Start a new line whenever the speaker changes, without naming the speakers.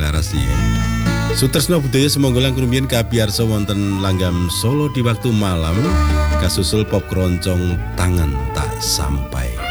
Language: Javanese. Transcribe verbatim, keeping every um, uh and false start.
deklarasi ya. Sutresna budaya semonggolan kerumian kabiarsa wonten langgam Solo di waktu malam kasusul pop keroncong tangan tak sampai.